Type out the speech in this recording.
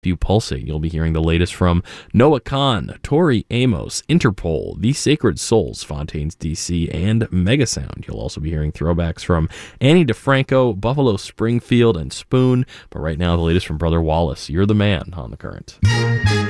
If you pulsate, you'll be hearing the latest from Noah Kahan, Tori Amos, Interpol, The Sacred Souls, Fontaines DC, and Megasound. You'll also be hearing throwbacks from Annie DeFranco, Buffalo Springfield, and Spoon. But right now, the latest from Brother Wallace. You're the man on The Current.